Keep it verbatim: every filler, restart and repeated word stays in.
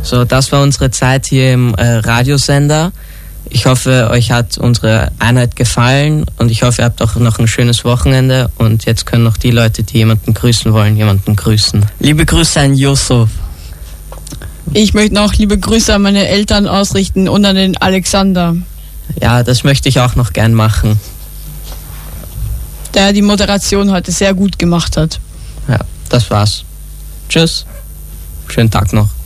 So, das war unsere Zeit hier im äh, Radiosender. Ich hoffe, euch hat unsere Einheit gefallen und ich hoffe, ihr habt auch noch ein schönes Wochenende. Und jetzt können noch die Leute, die jemanden grüßen wollen, jemanden grüßen. Liebe Grüße an Yusuf. Ich möchte noch liebe Grüße an meine Eltern ausrichten und an den Alexander. Ja, das möchte ich auch noch gern machen. Der die Moderation heute sehr gut gemacht hat. Ja, das war's. Tschüss. Schönen Tag noch.